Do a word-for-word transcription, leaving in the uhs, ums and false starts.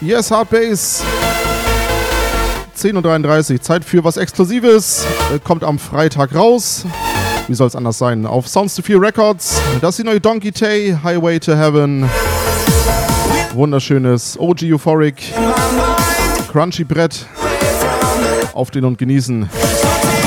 Yes, Hard Bass. zehn Uhr dreiunddreißig, Zeit für was Exklusives. Kommt am Freitag raus. Wie soll es anders sein? Auf Sounds to Feel Records. Das ist die neue Donkey Tay, Highway to Heaven. Wunderschönes O G Euphoric. Crunchy Brett. Aufstehen und genießen.